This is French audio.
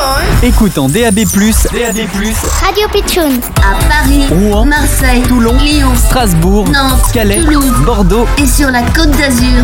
Écoute en DAB+, Radio Pitchoun. À Paris, Rouen, Marseille, Toulon, Lyon, Strasbourg, Nantes, Calais, Toulouse, Bordeaux et sur la Côte d'Azur,